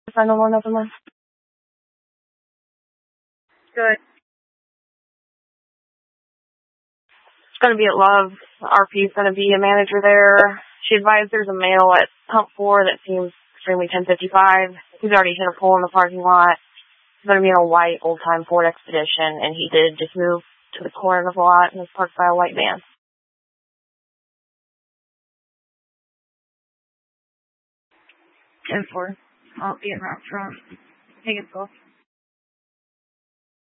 If I no more, nothing more. Good. It's going to be at Love. RP is going to be a manager there. She advised there's a male at Hump 4 that seems extremely 1055. He's already hit a pole in the parking lot. He's going to be in a white old-time Ford Expedition, and he did just move to the corner of the lot and was parked by a white van. 10-4. I'll be in route front. Hey, it's cool.